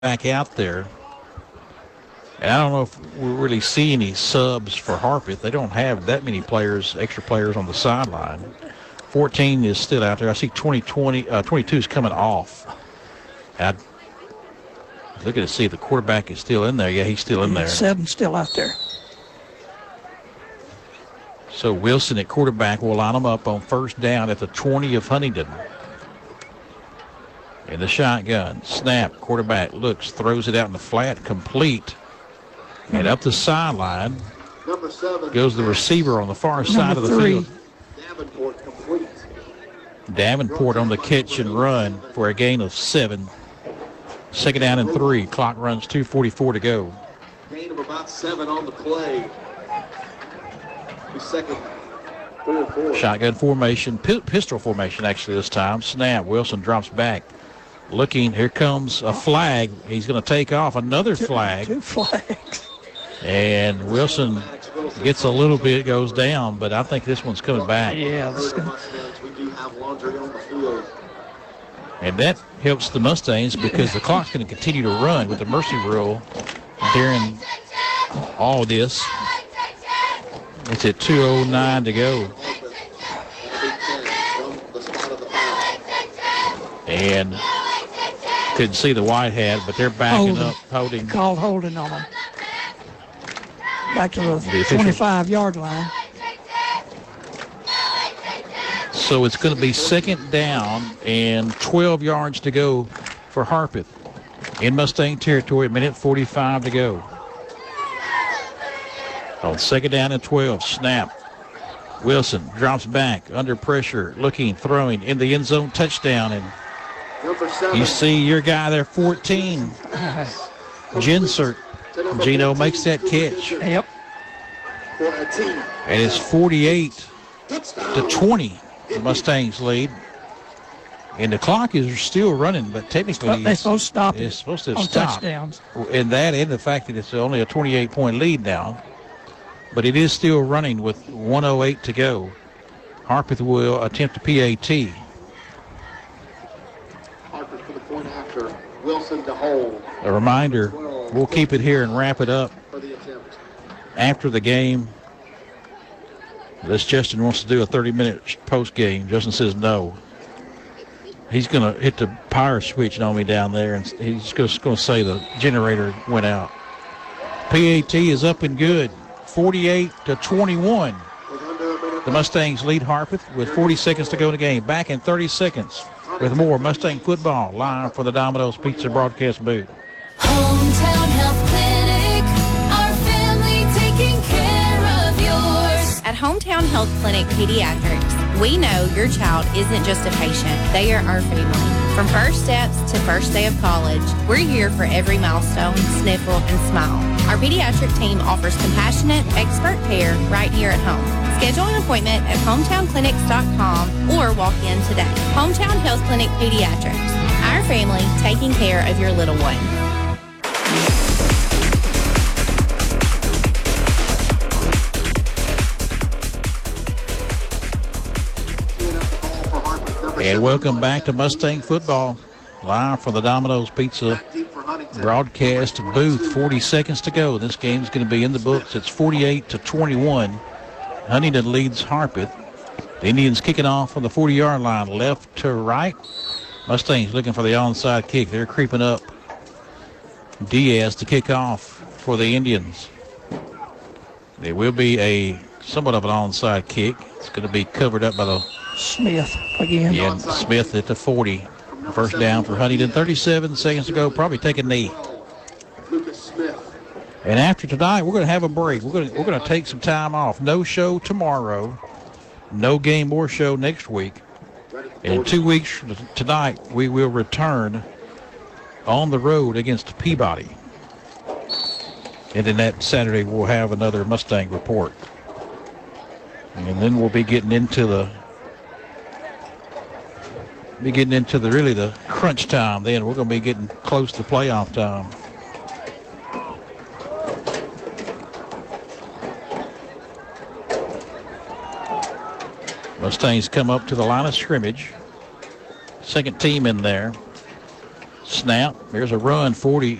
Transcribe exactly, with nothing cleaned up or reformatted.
back out there. And I don't know if we really see any subs for Harpeth. They don't have that many players, extra players on the sideline. fourteen is still out there. I see twenty, twenty, uh, twenty-two is coming off. I look at to see if the quarterback is still in there. Yeah, he's still in there. Seven still out there. So Wilson at quarterback will line them up on first down at the twenty of Huntington. In the shotgun, snap, quarterback looks, throws it out in the flat, complete. And up the sideline goes the receiver on the far side of the three. field. Davenport complete. Davenport on the catch and run for a gain of seven. Second down and three. Clock runs two forty-four to go. Gain of about seven on the play. The second, third, four. Shotgun formation, pistol formation actually this time. Snap. Wilson drops back. Looking, here comes a flag. He's going to take off another flag. Two flags. And Wilson gets a little bit, goes down, but I think this one's coming back. Yeah. This gonna... And that helps the Mustangs because the clock's going to continue to run with the mercy rule during all this. It's at two oh nine to go. And couldn't see the white hat, but they're backing holding. up, holding. Called holding on them. Back to the, the twenty-five-yard line. So it's going to be second down and twelve yards to go for Harpeth. In Mustang territory, a minute forty-five to go. On second down and twelve, snap. Wilson drops back, under pressure, looking, throwing, in the end zone, touchdown. And you see your guy there, fourteen, Jinsert. Gino makes that catch. Yep. And it's forty-eight to twenty. The Mustangs lead. And the clock is still running, but technically they're supposed to stop it's supposed to on stop. Touchdowns. And that and the fact that it's only a twenty-eight point lead now. But it is still running with one oh eight to go. Harpeth will attempt a P A T. Harpeth for the point after. Wilson to hold. A reminder, we'll keep it here and wrap it up For the attempt. after the game. This Justin wants to do a thirty-minute post game. Justin says no. He's going to hit the power switch on me down there, and he's just going to say the generator went out. P A T is up and good. forty-eight to twenty-one. The Mustangs lead Harpeth with forty seconds to go in the game. Back in thirty seconds with more Mustang football live for the Domino's Pizza broadcast booth. Hometown Health Clinic, our family taking care of yours. At Hometown Health Clinic Pediatrics, we know your child isn't just a patient, they are our family. From first steps to first day of college, we're here for every milestone, sniffle, and smile. Our pediatric team offers compassionate, expert care right here at home. Schedule an appointment at hometown clinics dot com or walk in today. Hometown Health Clinic Pediatrics, our family taking care of your little one. And welcome back to Mustang football, live from the Domino's Pizza broadcast booth. forty seconds to go. This game's going to be in the books. It's forty-eight to twenty-one. Huntington leads Harpeth. The Indians kicking off on the forty-yard line, left to right. Mustangs looking for the onside kick. They're creeping up. Diaz to kick off for the Indians. There will be a somewhat of an onside kick. It's going to be covered up by the Smith again. Yeah, Smith at the forty. First down for Huntington. thirty-seven seconds to go. Probably take a knee. Lucas Smith. And after tonight, we're going to have a break. We're going to, we're going to take some time off. No show tomorrow. No game or show next week. And in two weeks from tonight, we will return on the road against Peabody. And then that Saturday, we'll have another Mustang report. And then we'll be getting into the be getting into the really the crunch time. Then we're going to be getting close to playoff time. Mustangs come up to the line of scrimmage. Second team in there. Snap. There's a run, forty.